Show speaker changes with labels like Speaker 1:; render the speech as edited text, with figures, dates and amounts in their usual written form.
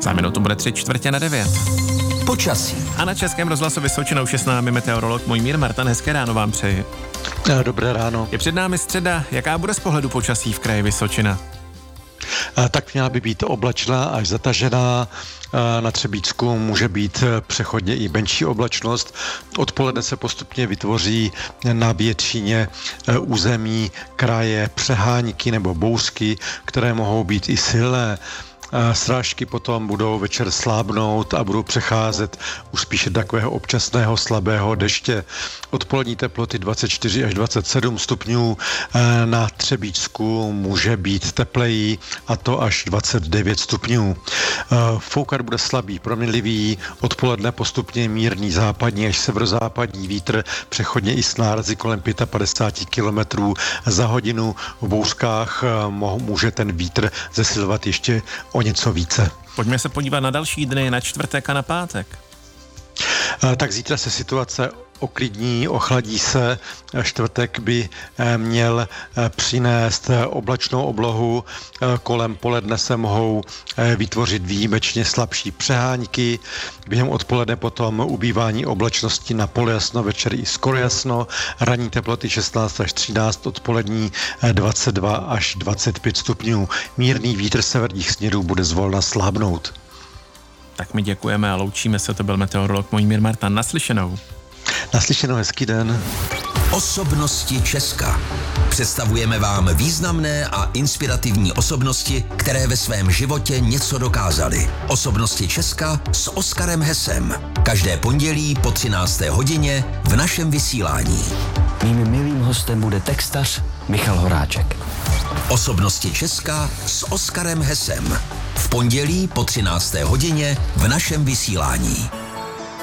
Speaker 1: Za minutu bude 8:45.
Speaker 2: Počasí.
Speaker 1: A na Českém rozhlasu Vysočina už je s námi meteorolog Mojmír Martin. Hezké ráno vám přeji.
Speaker 3: Dobré ráno.
Speaker 1: Je před námi středa. Jaká bude z pohledu počasí v kraji Vysočina?
Speaker 3: Tak měla by být oblačná až zatažená. Na Třebíčsku může být přechodně i menší oblačnost. Odpoledne se postupně vytvoří na většině území kraje přehánky nebo bouřky, které mohou být i silné. Srážky potom budou večer slábnout a budou přecházet už spíše takového občasného slabého deště. Odpolední teploty 24 až 27 stupňů, na Třebíčsku může být tepleji a to až 29 stupňů. Foukat bude slabý, proměnlivý, odpoledne postupně mírný západní až severozápadní vítr, přechodně i s nárazy kolem 55 km za hodinu. V bouřkách může ten vítr zesilovat ještě o něco více.
Speaker 1: Pojďme se podívat na další dny, na čtvrtek a na pátek.
Speaker 3: Tak zítra se situace oklidní, ochladí se. Čtvrtek by měl přinést oblačnou oblohu. Kolem poledne se mohou vytvořit výjimečně slabší přehánky. Během odpoledne potom ubývání oblačnosti na polojasno, večer i skoro jasno. Ranní teploty 16 až 13, odpolední 22 až 25 stupňů. Mírný vítr severních směrů bude zvolna slábnout.
Speaker 1: Tak my děkujeme a loučíme se, to byl meteorolog Mojmír Martin. Naslyšenou.
Speaker 3: Naslyšenou, hezký den.
Speaker 2: Osobnosti Česka. Představujeme vám významné a inspirativní osobnosti, které ve svém životě něco dokázaly. Osobnosti Česka s Oskarem Hesem. Každé pondělí po 13. hodině v našem vysílání.
Speaker 4: Mým milým hostem bude textař Michal Horáček.
Speaker 2: Osobnosti Česka s Oskarem Hesem. V pondělí po 13. hodině v našem vysílání.